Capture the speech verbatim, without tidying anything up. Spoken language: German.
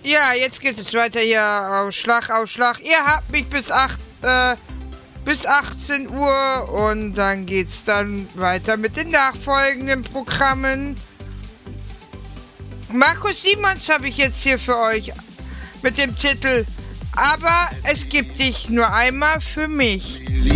Ja, jetzt geht es weiter hier auf Schlag auf Schlag. Ihr habt mich bis acht, äh, bis achtzehn Uhr und dann geht's dann weiter mit den nachfolgenden Programmen. Markus Simons habe ich jetzt hier für euch mit dem Titel Aber es gibt dich nur einmal für mich.